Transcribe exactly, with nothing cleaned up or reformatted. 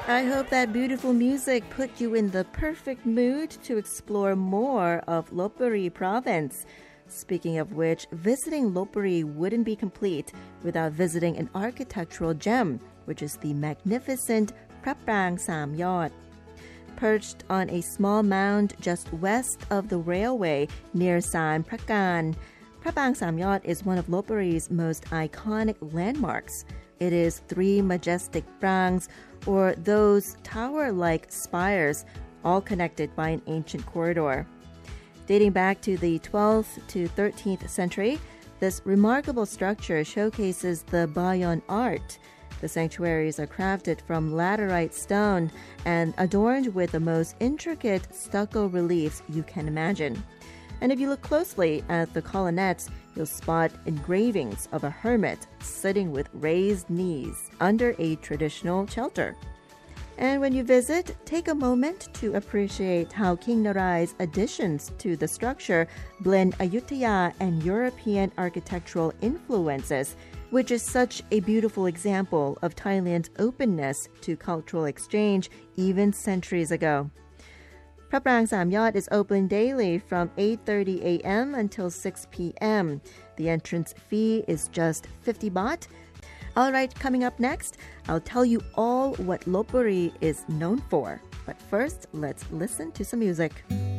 I hope that beautiful music put you in the perfect mood to explore more of Lopburi province. Speaking of which, visiting Lopburi wouldn't be complete without visiting an architectural gem, which is the magnificent Praprang Samyot. Perched on a small mound just west of the railway near San Prakan, Praprang Samyot is one of Lopburi's most iconic landmarks. It is three majestic prangs, or those tower-like spires, all connected by an ancient corridor. Dating back to the twelfth to thirteenth century, this remarkable structure showcases the Bayon art. The sanctuaries are crafted from laterite stone and adorned with the most intricate stucco reliefs you can imagine. And if you look closely at the colonnettes, you'll spot engravings of a hermit sitting with raised knees under a traditional shelter. And when you visit, take a moment to appreciate how King Narai's additions to the structure blend Ayutthaya and European architectural influences, which is such a beautiful example of Thailand's openness to cultural exchange even centuries ago. Praprang Samyot is open daily from eight thirty a.m. until six p.m. The entrance fee is just fifty baht. All right, coming up next, I'll tell you all what Lopburi is known for. But first, let's listen to some music.